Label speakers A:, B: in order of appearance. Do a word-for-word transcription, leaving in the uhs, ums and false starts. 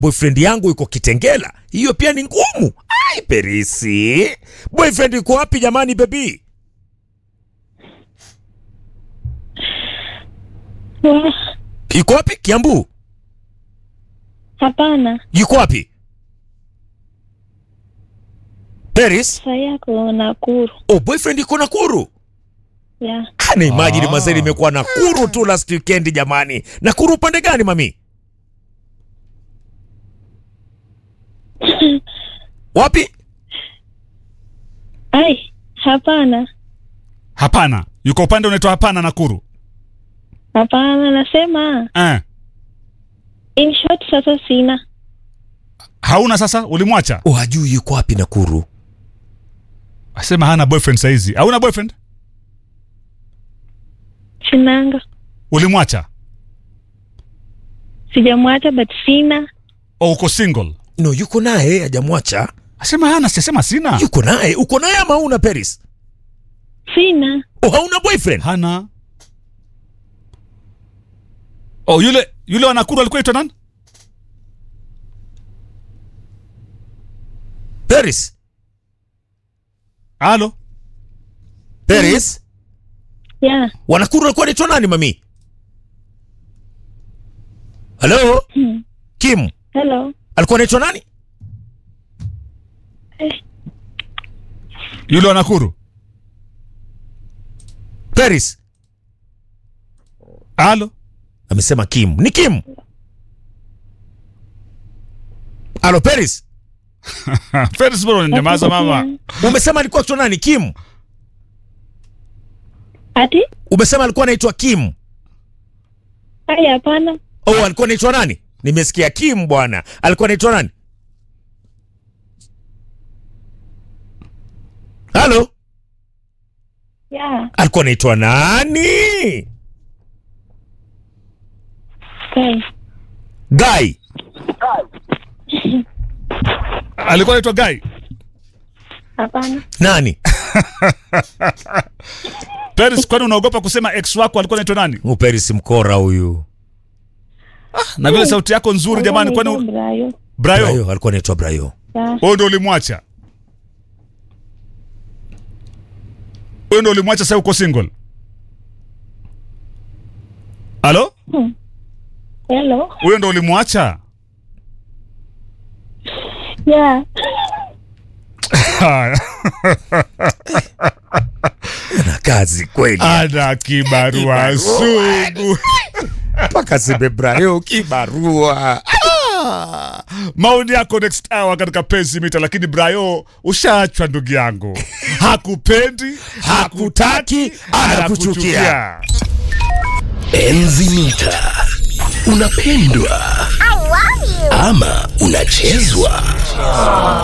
A: boyfriend yangu yuko Kitengela. Hiyo pia ni ngumu. Ai Perisi, boyfriend yuko wapi jamani baby?
B: Wa-
A: Yuko wapi? Kiambu?
B: Hapana.
A: Yuko wapi? Peris?
B: Sasa yako Nakuru.
A: Oh, boyfriend yuko Nakuru.
B: Yeah.
A: Kana imagine
C: Ah.
A: mazeri imekuwa Nakuru tu last weekend jamani. Nakuru upande gani mami? Wapi?
B: Ai, hapana.
C: Hapana. Yuko upande unaitwa hapana Nakuru.
B: Hapana, nasema
C: Eh.
B: in short sasa sina.
C: Hauna sasa, ulimwacha?
A: Oh, hajui yuko wapi Nakuru.
C: Asema hana boyfriend saizi. Hauna boyfriend?
B: Sinanga.
C: Ulimwacha?
B: Sijamwacha but sina.
C: O uko single?
A: No, yuko naye hajamwacha.
C: Asema hana, sisema sina.
A: Yuko naye, uko naye ama una Peris?
B: Sina.
A: Oh, hauna boyfriend?
C: Hana. Oh, yule yule wa Nakuru alikuwa aitwa nani?
A: Peris?
C: Halo?
A: Peris?
B: Yeah.
A: Wanakuru alikuwa anaitwa nani mami? Hello?
B: Hmm.
A: Kim?
B: Hello.
A: Alikuwa anaitwa nani?
B: Eh,
C: Yule wa Nakuru?
A: Peris?
C: Halo?
A: Amesema Kim. Ni Kim? Alo Peris?
C: Ferris bro nyamaza mama.
A: Umesema alikuwa anaitwa nani? Kim?
B: Ati?
A: Umesema alikuwa anaitwa Kim?
B: Ai, hapana.
A: Oh, alikuwa anaitwa nani? Nimesikia Kim bwana. Alikuwa anaitwa nani? Halo?
B: Yeah.
A: Alikuwa anaitwa nani?
B: Okay.
A: Guy.
C: Alikuwa anaitwa Guy.
B: Hapana.
A: Nani?
C: Ferris, kwani unaogopa kusema ex wako alikuwa anaitwa nani?
A: Huyu Peris mkora huyu.
C: Na vile sauti yako nzuri jamani, kwani u-
B: Brayo.
C: Brayo,
A: Brayo, alikuwa anaitwa Brayo.
B: Yeah.
C: wewe ndio ulimwacha? Wewe ndio ulimwacha, sasa uko single? Halo?
B: Hmm. Hello.
C: Wewe ndio ulimwacha?
B: Yeah.
A: Na kazi kweli.
C: Ana kibarua sugu.
A: Paka sebe Brayo kibarua.
C: Maoni yako next hour katika Penzi Mita, lakini Brayo ushaachwa ndugu yangu. Hakupendi,
A: Hakutaki, anakuchukia.
D: Penzi Mita, unapendwa ama unachezwa?